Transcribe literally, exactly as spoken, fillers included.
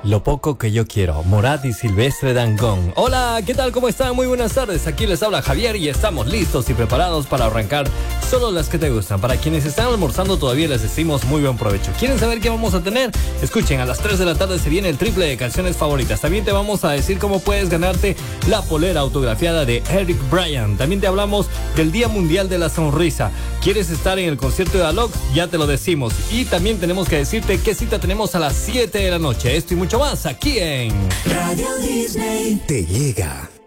Lo poco que yo quiero, Morat y Silvestre Dangond. Hola, ¿qué tal? ¿Cómo están? Muy buenas tardes. Aquí les habla Javier y estamos listos y preparados para arrancar solo las que te gustan. Para quienes están almorzando todavía les decimos muy buen provecho. ¿Quieren saber qué vamos a tener? Escuchen, a las tres de la tarde se viene el triple de canciones favoritas. También te vamos a decir cómo puedes ganarte la polera autografiada de Eric Bryan. También te hablamos del Día Mundial de la Sonrisa. ¿Quieres estar en el concierto de Alok? Ya te lo decimos. Y también tenemos que decirte qué cita tenemos a las siete de la noche. Esto y mucho más aquí en Radio Disney. Te llega